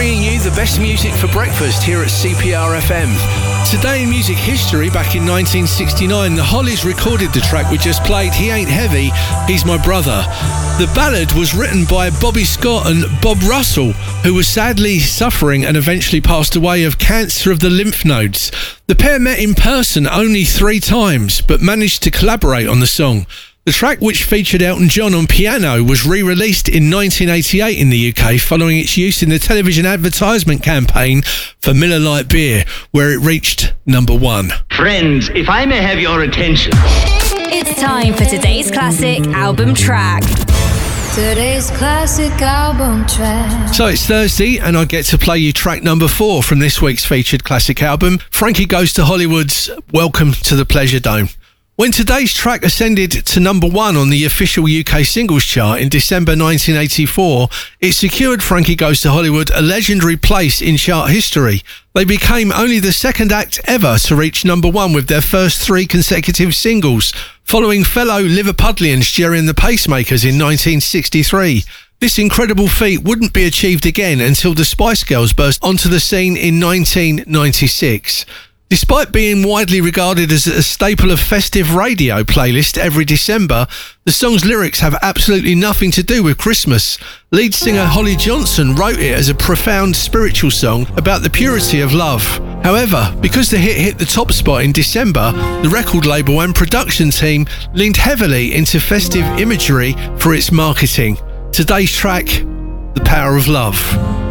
bringing you the best music for breakfast here at CPR FM. Today in music history, back in 1969, the Hollies recorded the track we just played, He Ain't Heavy, He's My Brother. The ballad was written by Bobby Scott and Bob Russell, who was sadly suffering and eventually passed away of cancer of the lymph nodes. The pair met in person only 3 times, but managed to collaborate on the song. The track, which featured Elton John on piano, was re-released in 1988 in the UK following its use in the television advertisement campaign for Miller Lite beer, where it reached number 1. Friends, if I may have your attention. It's time for today's classic album track. Today's classic album track. So it's Thursday and I get to play you track number 4 from this week's featured classic album, Frankie Goes to Hollywood's Welcome to the Pleasure Dome. When today's track ascended to number 1 on the official UK singles chart in December 1984, it secured Frankie Goes to Hollywood a legendary place in chart history. They became only the second act ever to reach number 1 with their first 3 consecutive singles, following fellow Liverpudlians Jerry and the Pacemakers in 1963. This incredible feat wouldn't be achieved again until the Spice Girls burst onto the scene in 1996. Despite being widely regarded as a staple of festive radio playlist every December, the song's lyrics have absolutely nothing to do with Christmas. Lead singer Holly Johnson wrote it as a profound spiritual song about the purity of love. However, because the hit the top spot in December, the record label and production team leaned heavily into festive imagery for its marketing. Today's track, The Power of Love.